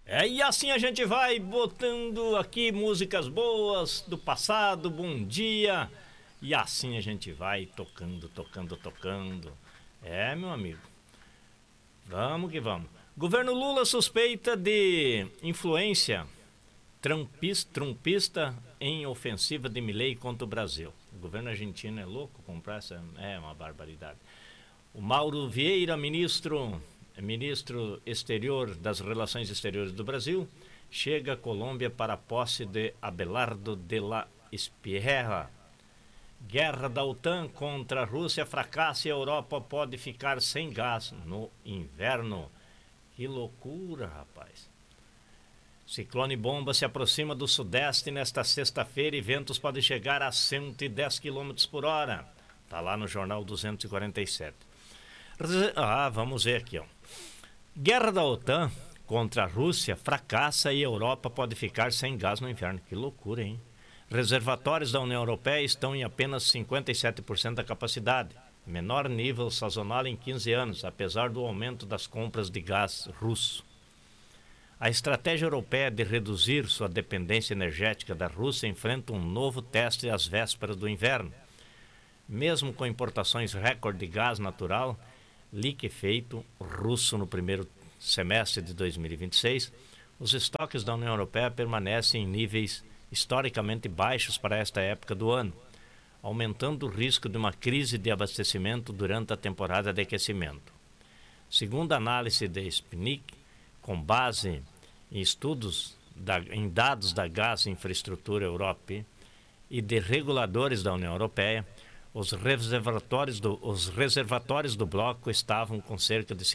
E assim a gente vai botando aqui músicas boas do passado, bom dia. E assim a gente vai tocando, tocando, tocando. Meu amigo. Vamos que vamos. Governo Lula suspeita de influência trumpista em ofensiva de Milei contra o Brasil. O governo argentino é louco comprar essa? É uma barbaridade. O Mauro Vieira, ministro exterior das Relações Exteriores do Brasil, chega à Colômbia para a posse de Abelardo de la Espriella. Guerra da OTAN contra a Rússia fracassa e a Europa pode ficar sem gás no inverno. Que loucura, rapaz. Ciclone bomba se aproxima do sudeste nesta sexta-feira e ventos podem chegar a 110 km por hora. Está lá no Jornal 247. Vamos ver aqui, ó. Guerra da OTAN contra a Rússia fracassa e a Europa pode ficar sem gás no inverno. Que loucura, hein? Reservatórios da União Europeia estão em apenas 57% da capacidade, menor nível sazonal em 15 anos, apesar do aumento das compras de gás russo. A estratégia europeia de reduzir sua dependência energética da Rússia enfrenta um novo teste às vésperas do inverno. Mesmo com importações recorde de gás natural liquefeito russo no primeiro semestre de 2026, os estoques da União Europeia permanecem em níveis historicamente baixos para esta época do ano, aumentando o risco de uma crise de abastecimento durante a temporada de aquecimento. Segundo a análise da Sputnik, com base em estudos em dados da Gás Infraestrutura Europe e de reguladores da União Europeia, os reservatórios do bloco estavam com cerca de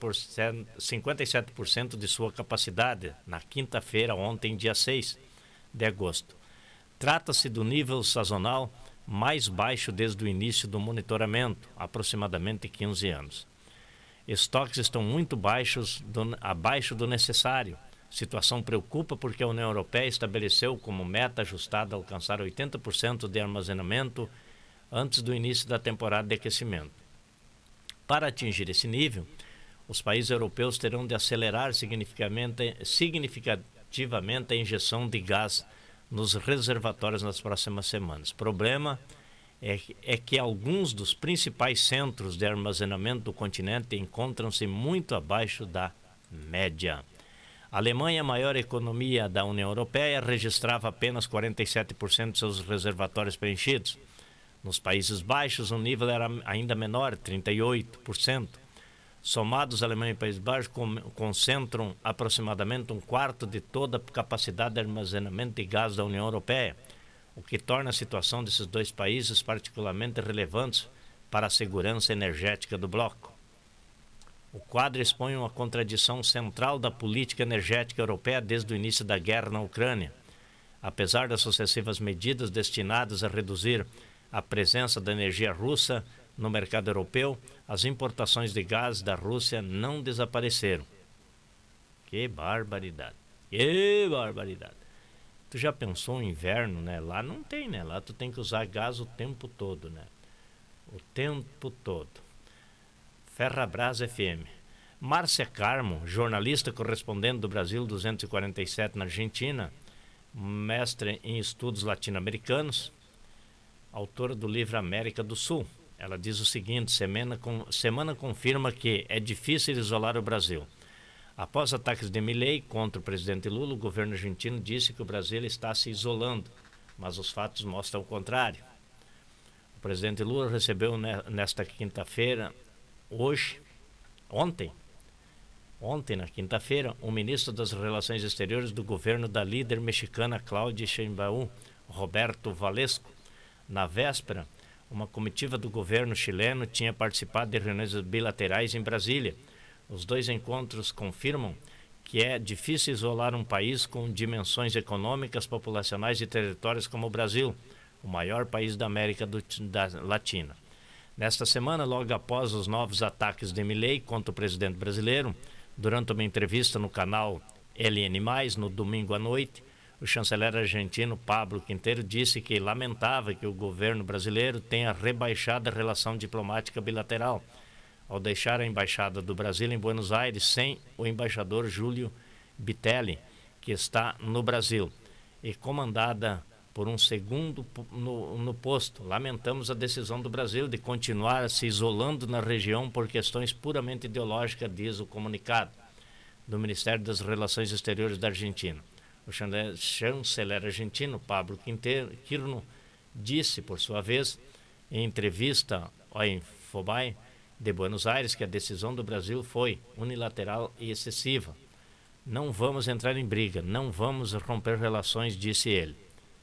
57% de sua capacidade na quinta-feira, ontem, dia 6 de agosto. Trata-se do nível sazonal mais baixo desde o início do monitoramento, aproximadamente 15 anos. Estoques estão muito abaixo do necessário. Situação preocupa porque a União Europeia estabeleceu como meta ajustada alcançar 80% de armazenamento antes do início da temporada de aquecimento. Para atingir esse nível, os países europeus terão de acelerar significativamente a injeção de gás nos reservatórios nas próximas semanas. O problema é que alguns dos principais centros de armazenamento do continente encontram-se muito abaixo da média. A Alemanha, a maior economia da União Europeia, registrava apenas 47% de seus reservatórios preenchidos. Nos Países Baixos, o nível era ainda menor, 38%. Somados, Alemanha e Países Baixos concentram aproximadamente um quarto de toda a capacidade de armazenamento de gás da União Europeia, o que torna a situação desses dois países particularmente relevante para a segurança energética do bloco. O quadro expõe uma contradição central da política energética europeia desde o início da guerra na Ucrânia. Apesar das sucessivas medidas destinadas a reduzir a presença da energia russa no mercado europeu, as importações de gás da Rússia não desapareceram. Que barbaridade! Que barbaridade! Tu já pensou em inverno, né? Lá não tem, né? Lá tu tem que usar gás o tempo todo, né? O tempo todo. Ferrabras FM. Márcia Carmo, jornalista correspondente do Brasil 247 na Argentina, mestre em estudos latino-americanos, autora do livro América do Sul. Ela diz o seguinte: semana confirma que é difícil isolar o Brasil. Após ataques de Milei contra o presidente Lula, o governo argentino disse que o Brasil está se isolando, mas os fatos mostram o contrário. O presidente Lula recebeu nesta quinta-feira, ontem, na quinta-feira, o ministro das Relações Exteriores do governo da líder mexicana Claudia Sheinbaum, Roberto Valesco. Na véspera, uma comitiva do governo chileno tinha participado de reuniões bilaterais em Brasília. Os dois encontros confirmam que é difícil isolar um país com dimensões econômicas, populacionais e territórios como o Brasil, o maior país da América Latina. Nesta semana, logo após os novos ataques de Milei contra o presidente brasileiro, durante uma entrevista no canal LN+, no domingo à noite, o chanceler argentino Pablo Quinteiro disse que lamentava que o governo brasileiro tenha rebaixado a relação diplomática bilateral, ao deixar a embaixada do Brasil em Buenos Aires sem o embaixador Júlio Bitelli, que está no Brasil, e comandada por um segundo no posto. Lamentamos a decisão do Brasil de continuar se isolando na região por questões puramente ideológicas, diz o comunicado do Ministério das Relações Exteriores da Argentina. O chanceler argentino, Pablo Quirno, disse, por sua vez, em entrevista ao Infobae de Buenos Aires, que a decisão do Brasil foi unilateral e excessiva. Não vamos entrar em briga, não vamos romper relações, disse ele.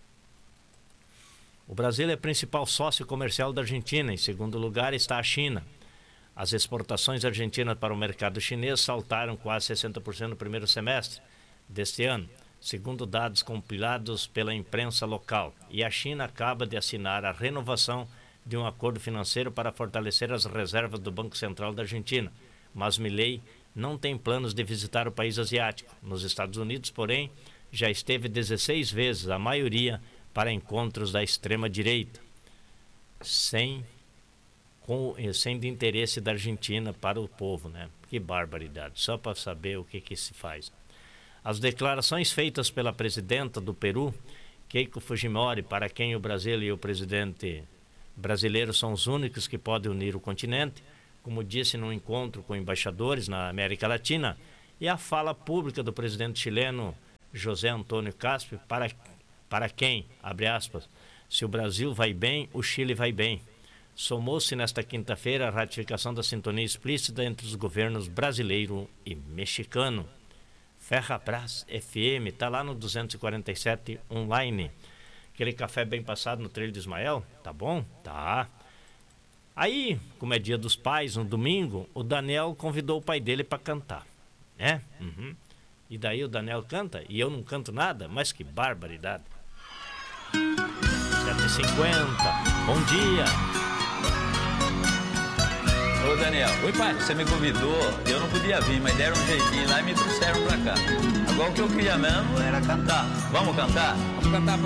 O Brasil é o principal sócio comercial da Argentina. Em segundo lugar está a China. As exportações argentinas para o mercado chinês saltaram quase 60% no primeiro semestre deste ano, segundo dados compilados pela imprensa local. E a China acaba de assinar a renovação de um acordo financeiro para fortalecer as reservas do Banco Central da Argentina. Mas Milei não tem planos de visitar o país asiático. Nos Estados Unidos, porém, já esteve 16 vezes, a maioria para encontros da extrema-direita, sem de interesse da Argentina para o povo, né? Que barbaridade, só para saber o que se faz. As declarações feitas pela presidenta do Peru, Keiko Fujimori, para quem o Brasil e o presidente brasileiro são os únicos que podem unir o continente, como disse num encontro com embaixadores na América Latina, e a fala pública do presidente chileno José Antônio Caspi, para quem, abre aspas, se o Brasil vai bem, o Chile vai bem. Somou-se nesta quinta-feira a ratificação da sintonia explícita entre os governos brasileiro e mexicano. Ferrabras FM, está lá no 247 online. Aquele café bem passado no Trilho de Ismael, tá bom? Tá. Aí, como é dia dos pais, no domingo, o Daniel convidou o pai dele para cantar, né? Uhum. E daí o Daniel canta e eu não canto nada, mas que barbaridade. 7h50, bom dia. Ô Daniel, oi pai, você me convidou, eu não podia vir, mas deram um jeitinho lá e me trouxeram pra cá. Agora o que eu queria mesmo era cantar. Vamos cantar? Vamos cantar, pai.